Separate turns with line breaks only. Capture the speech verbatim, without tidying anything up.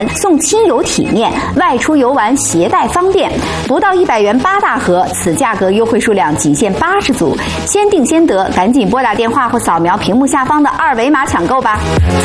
送亲友体面，外出游玩携带方便，不到一百元八大盒，此价格优惠数量仅限八十组，先订先得，赶紧拨打电话或扫描屏幕下方的二维码抢购吧。